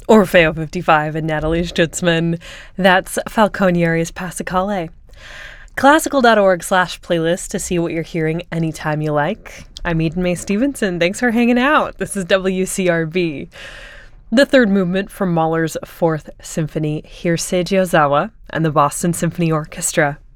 Orfeo 55 and Natalie Stutzman. That's Falconieri's Passacale. Classical.org/playlist to see what you're hearing anytime you like. I'm Eden Mae Stevenson. Thanks for hanging out. This is WCRB. The third movement from Mahler's Fourth Symphony. Here's Seiji Ozawa and the Boston Symphony Orchestra.